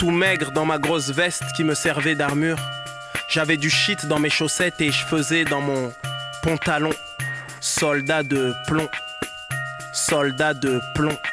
tout maigre dans ma grosse veste qui me servait d'armure. J'avais du shit dans mes chaussettes et je faisais dans mon pantalon. Soldat de plomb, soldat de plomb.